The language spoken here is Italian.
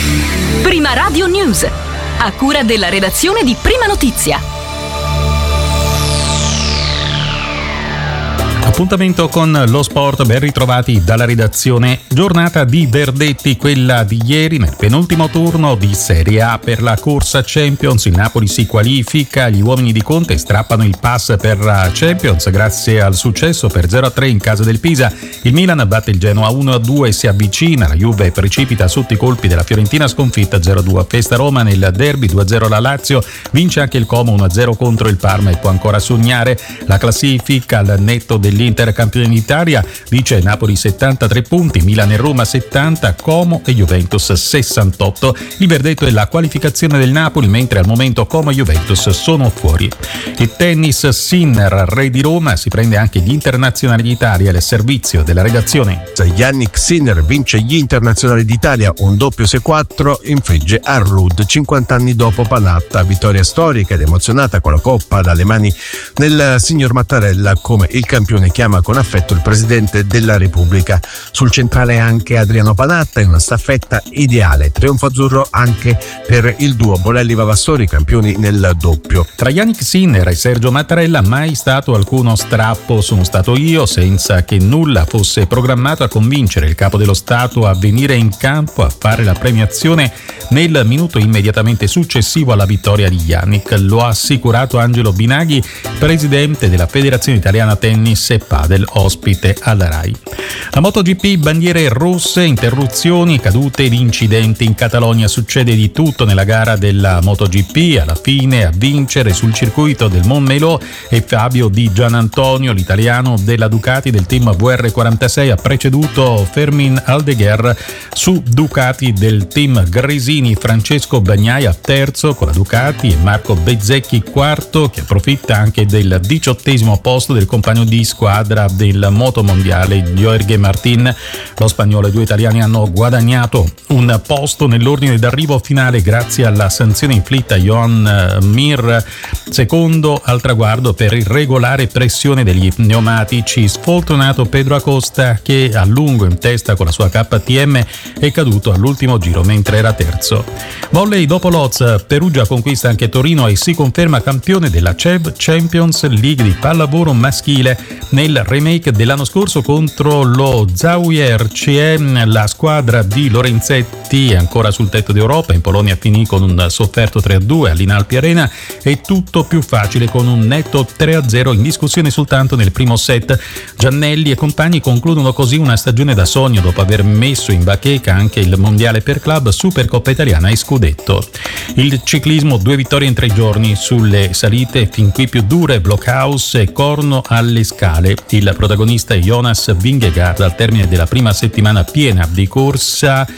Prima Radio News, a cura della redazione di Prima Notizia. Appuntamento con lo sport, ben ritrovati dalla redazione. Giornata di verdetti, quella di ieri nel penultimo turno di Serie A per la corsa Champions. Il Napoli si qualifica, gli uomini di Conte strappano il pass per la Champions grazie al successo per 0-3 in casa del Pisa. Il Milan batte il Genoa 1-2 e si avvicina, la Juve precipita sotto i colpi della Fiorentina sconfitta 0-2 a Festa Roma. Nel derby 2-0 la Lazio, vince anche il Como 1-0 contro il Parma e può ancora sognare. La classifica al netto dell'Inter campione d'Italia dice Napoli 73 punti, Milan e Roma 70, Como e Juventus 68. Il verdetto è la qualificazione del Napoli, mentre al momento Como e Juventus sono fuori. Il tennis, Sinner, re di Roma, si prende anche gli internazionali d'Italia al servizio della redazione. Yannick Sinner vince gli internazionali d'Italia, un doppio 6-4, infligge a Ruud 50 anni dopo Panatta. Vittoria storica ed emozionata con la coppa dalle mani del signor Mattarella, come il campione chiama con affetto il presidente della Repubblica. Sul centrale anche Adriano Panatta in una staffetta ideale. Trionfo azzurro anche per il duo Bolelli-Vavassori, campioni nel doppio. Tra Yannick Sinner e Sergio Mattarella mai stato alcuno strappo. Sono stato io, senza che nulla fosse programmato, a convincere il capo dello Stato a venire in campo a fare la premiazione nel minuto immediatamente successivo alla vittoria di Yannick. Lo ha assicurato Angelo Binaghi, presidente della Federazione Italiana Tennis e Padel, ospite alla RAI. La MotoGP, bandiere rosse, interruzioni, cadute ed incidenti in Catalogna. Succede di tutto nella gara della MotoGP. Alla fine a vincere sul circuito del Montmeló è Fabio Di Gianantonio, l'italiano della Ducati del team VR46, ha preceduto Fermin Aldeguer su Ducati del team Gresini. Francesco Bagnaia terzo con la Ducati e Marco Bezzecchi quarto, che approfitta anche del 18° posto del compagno di squadra del motomondiale Jorge Martin. Lo spagnolo e due italiani hanno guadagnato un posto nell'ordine d'arrivo finale grazie alla sanzione inflitta a Joan Mir, secondo al traguardo per irregolare pressione degli pneumatici. Sfortunato Pedro Acosta, che a lungo in testa con la sua KTM è caduto all'ultimo giro mentre era terzo. Volley, dopo Lodz, Perugia conquista anche Torino e si conferma campione della CEV Champions League di pallavolo maschile. Nel remake dell'anno scorso contro lo Zawier CM, la squadra di Lorenzetti è ancora sul tetto d'Europa. In Polonia finì con un sofferto 3-2 all'Inalpi Arena e tutto più facile con un netto 3-0 in discussione soltanto nel primo set. Giannelli e compagni concludono così una stagione da sogno dopo aver messo in bacheca anche il mondiale per club, Supercoppa italiana e scudetto. Il ciclismo, 2 vittorie in 3 giorni sulle salite fin qui più dure, Blockhouse e Corno alle Scale. Il protagonista è Jonas Vingegaard al termine della prima settimana piena di corsa